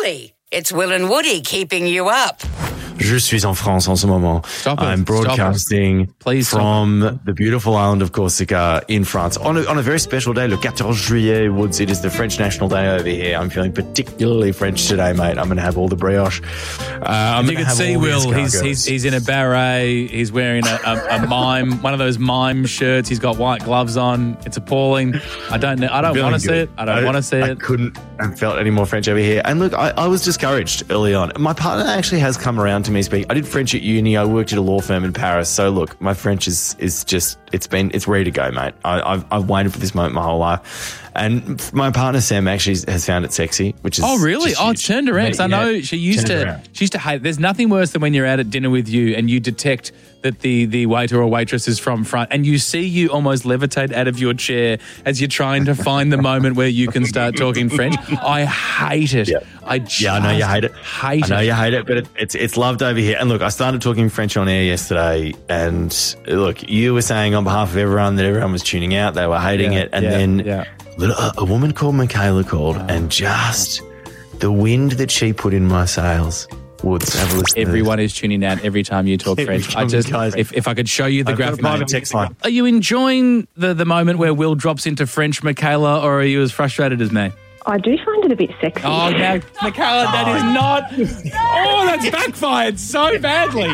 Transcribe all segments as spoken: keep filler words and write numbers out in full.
Woody. It's Will and Woody keeping you up. Je suis en France en ce moment. Stop it. I'm broadcasting Please from the beautiful island of Corsica in France on a, on a very special day, le fourteen juillet, Woods. It is the French National Day over here. I'm feeling particularly French today, mate. I'm going to have all the brioche. Uh, I'm you can see Will, he's, he's he's in a beret. He's wearing a, a, a mime, one of those mime shirts. He's got white gloves on. It's appalling. I don't know. I don't want to see it. I don't want to see I it. couldn't have felt any more French over here. And look, I, I was discouraged early on. My partner actually has come around to me speak. I did French at uni. I worked at a law firm in Paris. So look, my French is is just, it's been, it's ready to go, mate. I, I've, I've waited for this moment my whole life. And my partner Sam actually has found it sexy, which is oh really? Oh, it's huge. turned around. 'Cause I know Yeah, she used turned to. around. She used to hate it. There's nothing worse than when you're out at dinner with you and you detect that the the waiter or waitress is from front, and you see you almost levitate out of your chair as you're trying to find the moment where you can start talking French. I hate it. Yeah. I just Yeah, I know you hate it. Hate I know it. you hate it, but it, it's it's loved over here. And look, I started talking French on air yesterday, and look, you were saying on behalf of everyone that everyone was tuning out, they were hating Yeah, it, and yeah, then yeah. little, a, a woman called Michaela called, and just the wind that she put in my sails. Woods, have a listen to Everyone is tuning out every time you talk French. I just, Guys, if, if I could show you the I've got a graphic. private text line. Are you enjoying the, the moment where Will drops into French, Michaela, or are you as frustrated as me? I do find it a bit sexy. Oh, no, Michaela, that is not. Oh, that's backfired so badly.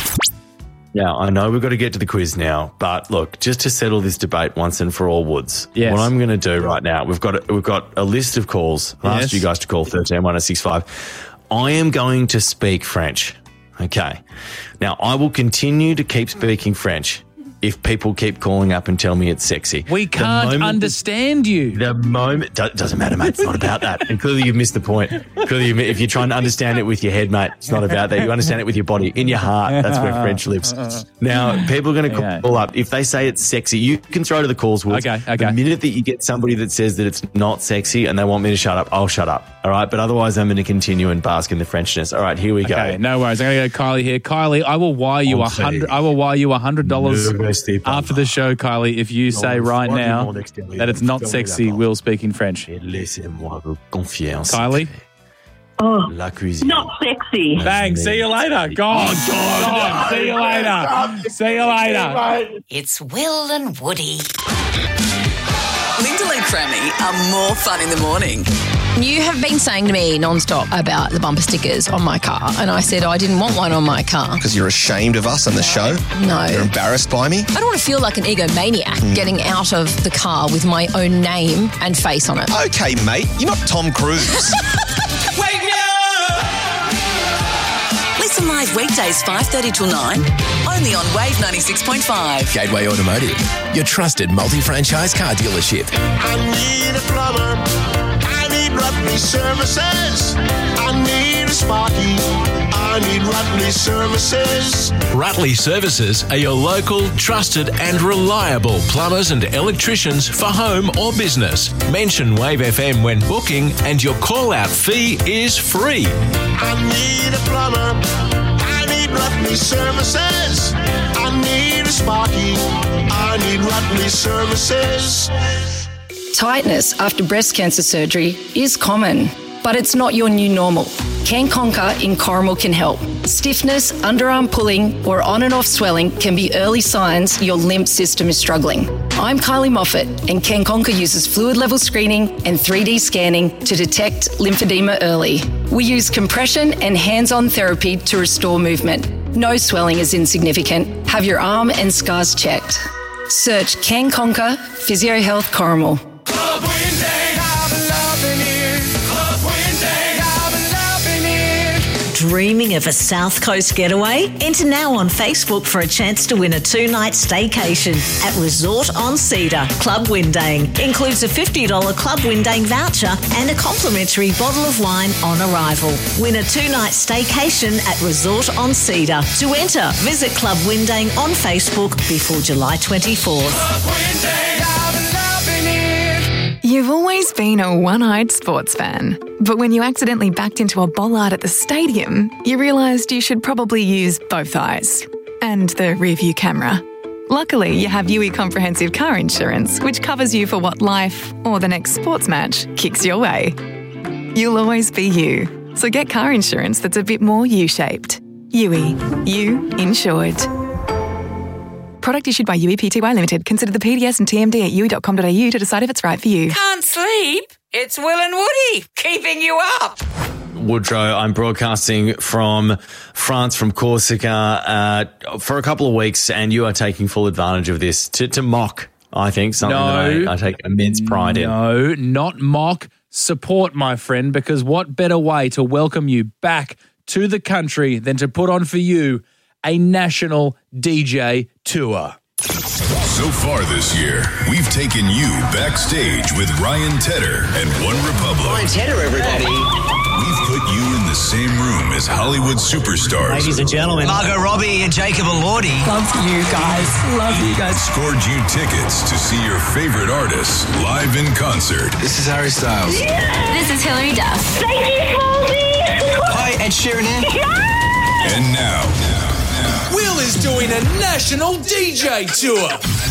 Now, I know we've got to get to the quiz now, but look, just to settle this debate once and for all, Woods, Yes. what I'm going to do right now, we've got a, we've got a list of calls. I've Yes. asked you guys to call thirteen one oh six five. I am going to speak French, okay? Now, I will continue to keep speaking French if people keep calling up and tell me it's sexy. We The can't moment- understand you. The moment do- doesn't matter, mate. It's not about that. And clearly, you've missed the point. Clearly, you, if you're trying to understand it with your head, mate, it's not about that. You understand it with your body, in your heart. That's where French lives. Now, people are going to Okay. call up if they say it's sexy. You can throw to the calls. Woods. Okay, okay. The minute that you get somebody that says that it's not sexy and they want me to shut up, I'll shut up. All right, but otherwise, I'm going to continue and bask in the Frenchness. All right, here we go. Okay, no worries. I'm going to go Kylie here. Kylie, I will wire you a Entree. hundred. I will wire you a hundred dollars Ne restez pas after the show, Kylie, if you say right now that it's not sexy. Will speak in French. Et laissez-moi vous confier en Kylie, Oh, la cuisine. not sexy. bang. See you later. Gone. Gone. See you later. See you later. It's Will and Woody. Linda and Crammy are more fun in the morning. You have been saying to me non-stop about the bumper stickers on my car, and I said I didn't want one on my car. Because you're ashamed of us on the show? No. You're embarrassed by me? I don't want to feel like an egomaniac getting out of the car with my own name and face on it. Okay, mate, you're not Tom Cruise. Wake me up! Listen live weekdays five thirty till nine, only on Wave ninety-six point five. Gateway Automotive, your trusted multi-franchise car dealership. I need a plumber. I need Rutley Services. I need a Sparky. I need Rutley Services. Rutley Services are your local, trusted and reliable plumbers and electricians for home or business. Mention Wave F M when booking and your call-out fee is free. I need a plumber. I need Rutley Services. I need a Sparky. I need Rutley Services. Tightness after breast cancer surgery is common, but it's not your new normal. Can Conquer in Corrimal can help. Stiffness, underarm pulling, or on and off swelling can be early signs your lymph system is struggling. I'm Kylie Moffat, and Can Conquer uses fluid level screening and three D scanning to detect lymphedema early. We use compression and hands-on therapy to restore movement. No swelling is insignificant. Have your arm and scars checked. Search Can Conquer Physio Health Corrimal. Club Winday, I've been loving it. Club Winday, I've been loving it. Dreaming of a South Coast getaway? Enter now on Facebook for a chance to win a two-night staycation at Resort on Cedar. Club Windang includes a fifty dollars Club Windang voucher and a complimentary bottle of wine on arrival. Win a two-night staycation at Resort on Cedar. To enter, visit Club Windang on Facebook before July twenty-fourth. Club Winday, I've been loving it. You've always been a one-eyed sports fan, but when you accidentally backed into a bollard at the stadium, you realised you should probably use both eyes and the rear-view camera. Luckily, you have U E Comprehensive Car Insurance, which covers you for what life or the next sports match kicks your way. You'll always be you. So get car insurance that's a bit more U-shaped. U E. You insured. Product issued by U E P T Y Limited. Consider the P D S and T M D at u e dot com dot a u to decide if it's right for you. Can't sleep? It's Will and Woody keeping you up. Woodrow, I'm broadcasting from France, from Corsica, uh, for a couple of weeks, and you are taking full advantage of this to, to mock, I think, something No. that I, I take immense pride in. No, not mock. Support, my friend, because what better way to welcome you back to the country than to put on for you a national D J tour. So far this year, we've taken you backstage with Ryan Tedder and One Republic. Ryan Tedder, everybody. We've put you in the same room as Hollywood superstars. Ladies and gentlemen, Margot Robbie and Jacob Elordi. Love you guys. Love you guys. Scored you tickets to see your favorite artists live in concert. This is Harry Styles. Yeah. This is Hilary Duff. Thank you, Colby. Hi, Ed Sheeran. Yeah. And now, Will is doing a national D J tour.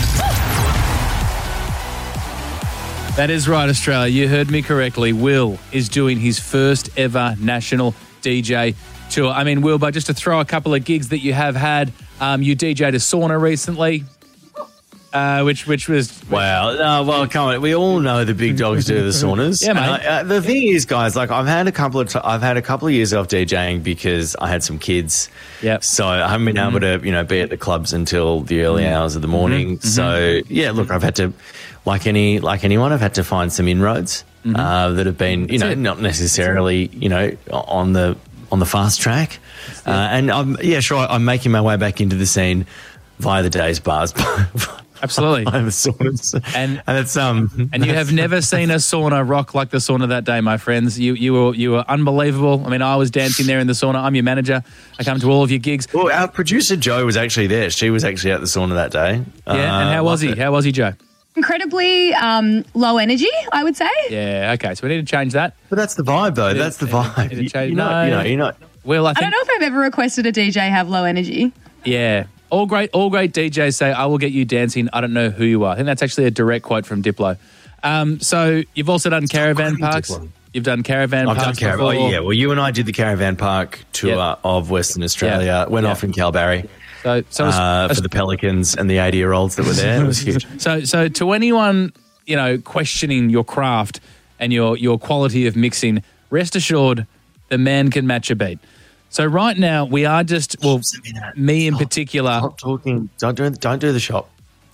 That is right, Australia. You heard me correctly. Will is doing his first ever national D J tour. I mean, Will, but just to throw a couple of gigs that you have had, um, you D J'd a sauna recently, uh, which which was... Well, uh, well, come on. We all know the big dogs do the saunas. Yeah, mate. And I, uh, the thing is, guys, like I've had a couple of t- I've had a couple of years off DJing because I had some kids. Yep. So I haven't been able to, you know, be at the clubs until the early Mm-hmm. hours of the morning. Mm-hmm. So yeah, look, I've had to, like any like anyone, I've had to find some inroads Mm-hmm. uh, that have been, you That's know, it. not necessarily, you know, on the on the fast track. Uh, and I'm yeah, sure, I'm making my way back into the scene via the days bars. Absolutely. I have saunas. And and it's um and you have never seen a sauna rock like the sauna that day, my friends. You you were you were unbelievable. I mean, I was dancing there in the sauna. I'm your manager. I come to all of your gigs. Well, our producer Jo was actually there. She was actually at the sauna that day. Yeah, and how was he? How was he, Joe? Incredibly um, low energy, I would say. Yeah, okay. So we need to change that. But that's the vibe, though. That's the vibe. Need to change- You know, you know, you know. Well, I I think don't know if I've ever requested a D J have low energy. yeah. All great, all great D Js say, "I will get you dancing." I don't know who you are. I think that's actually a direct quote from Diplo. Um, so you've also done caravan parks. Diplo. You've done caravan I've done parks caravan. before. Oh, yeah. Well, you and I did the caravan park tour Yep. of Western Australia. Yep. Went Yep. off in Kalbarri. So, so it's- uh, for the Pelicans and the eighty-year-olds that were there, it was huge. So, so to anyone, you know, questioning your craft and your your quality of mixing, rest assured, the man can match a beat. So right now we are just well, me in particular. Stop talking. Don't do. Don't do the shop.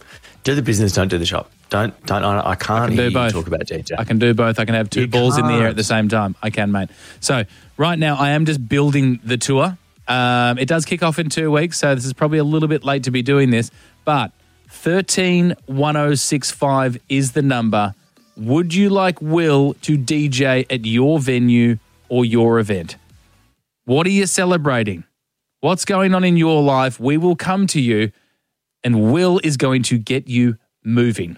Do the business. Don't do the shop. Don't. Don't. I, I can't I can hear do you both. talk about D J. I can do both. I can have two You balls in the air can't. at the same time. I can, mate. So right now I am just building the tour. Um, it does kick off in two weeks, so this is probably a little bit late to be doing this. But thirteen one oh six five is the number. Would you like Will to D J at your venue or your event? What are you celebrating? What's going on in your life? We will come to you, and Will is going to get you moving.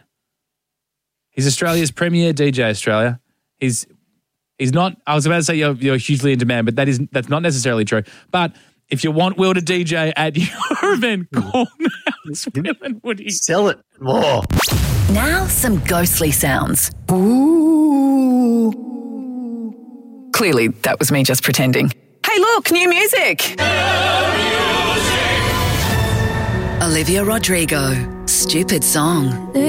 He's Australia's premier D J, Australia. He's he's not, I was about to say you're, you're hugely in demand, but that is that's not necessarily true. But if you want Will to D J at your event, call now. It's Will and Woody. Sell it more. Now some ghostly sounds. Ooh. Clearly, that was me just pretending. Hey, look, new music. Olivia Rodrigo, Stupid Song.